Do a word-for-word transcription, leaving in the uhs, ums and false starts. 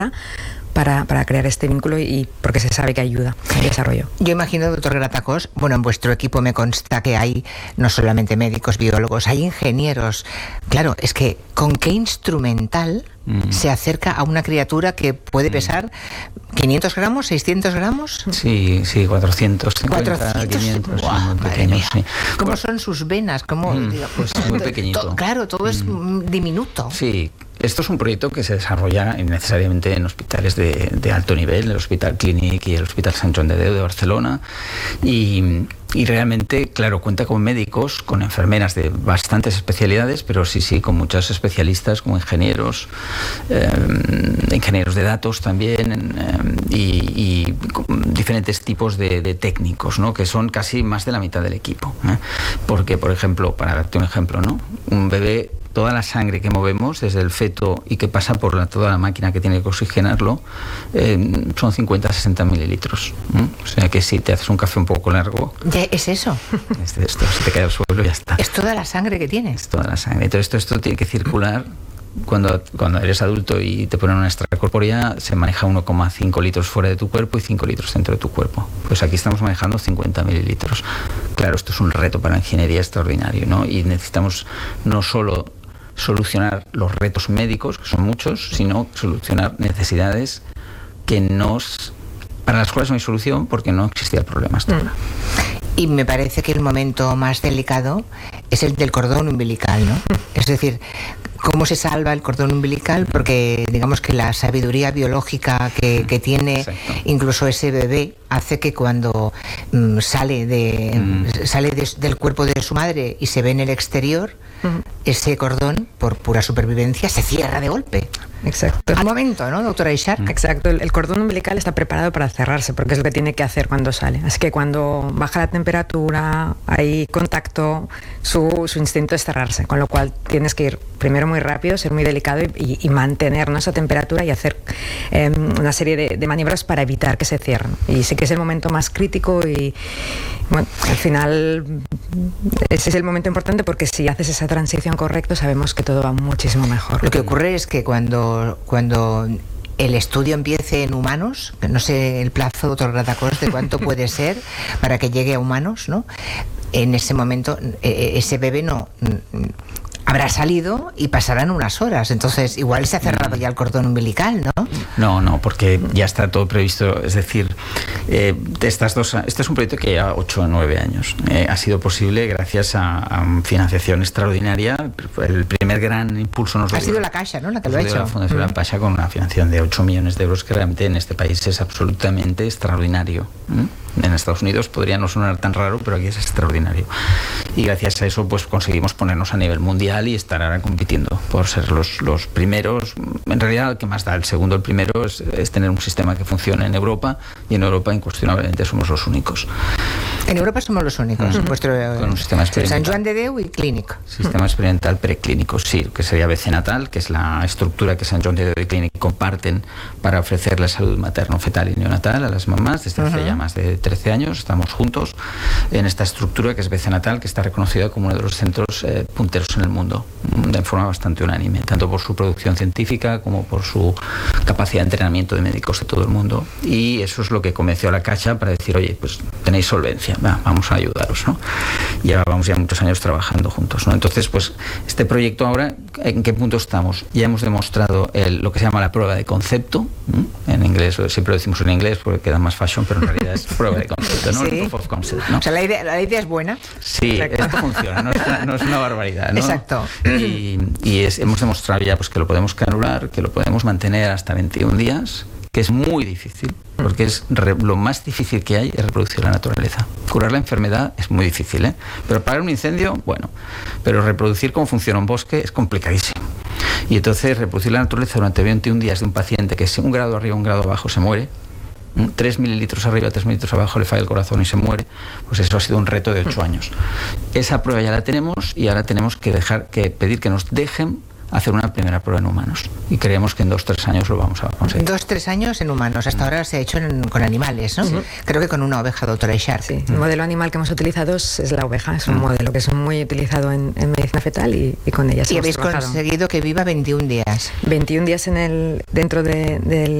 Para, para crear este vínculo y porque se sabe que ayuda al desarrollo. Yo imagino, doctor Gratacós, bueno, en vuestro equipo me consta que hay no solamente médicos, biólogos, hay ingenieros. Claro, es que ¿con qué instrumental mm. se acerca a una criatura que puede pesar quinientos gramos, seiscientos gramos? Sí, sí, cuatrocientos cincuenta, cuatrocientos, quinientos, wow, muy pequeños, sí. ¿Cómo son sus venas? ¿Cómo, Mm, digo, pues muy pequeñito. To, claro, todo es mm. diminuto. Sí. Esto es un proyecto que se desarrolla necesariamente en hospitales de, de alto nivel, el Hospital Clínic y el Hospital Sant Joan de Déu de Barcelona, y, y realmente, claro, cuenta con médicos, con enfermeras de bastantes especialidades, pero sí, sí, con muchos especialistas como ingenieros, eh, ingenieros de datos también, eh, y, y diferentes tipos de, de técnicos, ¿no? Que son casi más de la mitad del equipo, ¿eh? Porque, por ejemplo, para darte un ejemplo, ¿no? Un bebé, toda la sangre que movemos desde el feto y que pasa por la, toda la máquina que tiene que oxigenarlo, eh, son cincuenta a sesenta mililitros. ¿eh? O sea que si te haces un café un poco largo... ¿Ya es eso? Es de esto, se te cae al suelo y ya está. Es toda la sangre que tienes. Es toda la sangre. Entonces esto, esto tiene que circular. Cuando, cuando eres adulto y te ponen una extracorpórea, se maneja uno coma cinco litros fuera de tu cuerpo y cinco litros dentro de tu cuerpo. Pues aquí estamos manejando cincuenta mililitros. Claro, esto es un reto para la ingeniería extraordinario, ¿no? Y necesitamos no solo solucionar los retos médicos, que son muchos, sino solucionar necesidades que nos, para las cuales no hay solución porque no existía el problema hasta ahora. Y me parece que el momento más delicado es el del cordón umbilical, ¿no? Es decir, ¿cómo se salva el cordón umbilical? Porque digamos que la sabiduría biológica que, que tiene Exacto. incluso ese bebé hace que cuando mm, sale, de, mm. sale de, del cuerpo de su madre y se ve en el exterior, uh-huh. ese cordón, por pura supervivencia, se cierra de golpe. Exacto. Al momento, ¿no, doctora Ishak? Exacto. El, el cordón umbilical está preparado para cerrarse porque es lo que tiene que hacer cuando sale. Así que cuando baja la temperatura, hay contacto, su, su instinto es cerrarse. Con lo cual tienes que ir primero muy rápido, ser muy delicado y, y, y mantener, ¿no?, esa temperatura y hacer eh, una serie de, de maniobras para evitar que se cierren. Y sí que es el momento más crítico y, bueno, al final ese es el momento importante porque si haces esa transición correcta sabemos que todo va muchísimo mejor. Lo que ocurre es que cuando cuando el estudio empiece en humanos, no sé el plazo, doctor Gratacós, de cuánto puede ser para que llegue a humanos, ¿no? En ese momento eh, ese bebé no habrá salido y pasarán unas horas, entonces igual se ha cerrado ya el cordón umbilical, ¿no? No, no, porque ya está todo previsto, es decir, eh, de estas dos, este es un proyecto que lleva ocho o nueve años, eh, ha sido posible gracias a, a financiación extraordinaria, el primer gran impulso nos lo ha dio, sido la Caixa, ¿no?, la que lo ha hecho. La Fundación mm. La Caixa con una financiación de ocho millones de euros que realmente en este país es absolutamente extraordinario. ¿Mm? En Estados Unidos podría no sonar tan raro, pero aquí es extraordinario. Y gracias a eso pues conseguimos ponernos a nivel mundial y estar ahora compitiendo por ser los, los primeros. En realidad, ¿qué más da? El segundo, el primero es, es tener un sistema que funcione en Europa, y en Europa incuestionablemente somos los únicos. En Europa somos los únicos. Uh-huh. Vuestro, con un sistema experimental. Sant Joan de Déu y Clínic. Sistema experimental preclínico, sí, que sería B C Natal, que es la estructura que Sant Joan de Déu y Clínic comparten para ofrecer la salud materno-fetal y neonatal a las mamás desde uh-huh. hace ya más de trece años. Estamos juntos en esta estructura que es B C Natal, que está reconocida como uno de los centros eh, punteros en el mundo, de forma bastante unánime, tanto por su producción científica como por su capacidad de entrenamiento de médicos de todo el mundo. Y eso es lo que convenció a la Caixa para decir, oye, pues tenéis solvencia, va, vamos a ayudaros, ¿no? Llevábamos ya muchos años trabajando juntos, ¿no? Entonces, pues este proyecto ahora, ¿en qué punto estamos? Ya hemos demostrado el, lo que se llama la prueba de concepto, ¿eh? En inglés, siempre lo decimos en inglés porque queda más fashion, pero en realidad es prueba de concepto, ¿no? Sí. Proof of concept, ¿no? O sea, la idea, la idea es buena. Sí, Exacto. Esto funciona, no es una, no es una barbaridad, ¿no? Exacto. Y, y es, hemos demostrado ya pues, que lo podemos canular, que lo podemos mantener hasta veintiún días, que es muy difícil, porque es re, lo más difícil que hay es reproducir la naturaleza. Curar la enfermedad es muy difícil, ¿eh? Pero apagar un incendio, bueno, pero reproducir cómo funciona un bosque es complicadísimo. Y entonces reproducir la naturaleza durante veintiún días de un paciente que es un grado arriba, un grado abajo, se muere, tres mililitros arriba, tres mililitros abajo, le falla el corazón y se muere, pues eso ha sido un reto de ocho años. Esa prueba ya la tenemos y ahora tenemos que dejar que pedir que nos dejen hacer una primera prueba en humanos. Y creemos que en dos, tres años lo vamos a conseguir. Dos, tres años en humanos. Hasta ahora se ha hecho en, con animales, ¿no? Sí. Creo que con una oveja, doctora Eixart. Sí, el modelo animal que hemos utilizado es, es la oveja. Es un mm. modelo que es muy utilizado en, en medicina fetal y, y con ella se Y hemos habéis trabajado. conseguido que viva veintiún días. veintiún días en el, dentro de, del